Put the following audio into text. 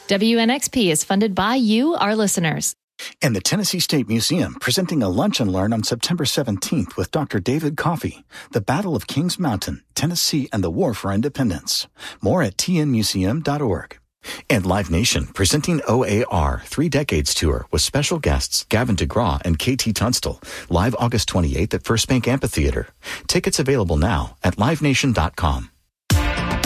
WNXP is funded by you, our listeners. And the Tennessee State Museum, presenting a Lunch and Learn on September 17th with Dr. David Coffey, The Battle of Kings Mountain, Tennessee and the War for Independence. More at tnmuseum.org. And Live Nation, presenting OAR 3 Decades Tour with special guests Gavin DeGraw and KT Tunstall, live August 28th at First Bank Amphitheater. Tickets available now at livenation.com.